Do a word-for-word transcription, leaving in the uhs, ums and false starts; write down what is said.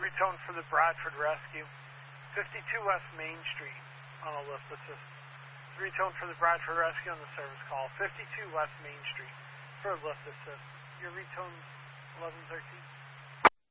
retone for the Bradford Rescue. fifty-two West Main Street on a lift assist. Retone for the Bradford Rescue on the service call. fifty-two West Main Street for a lift assist. Your retone eleven thirteen.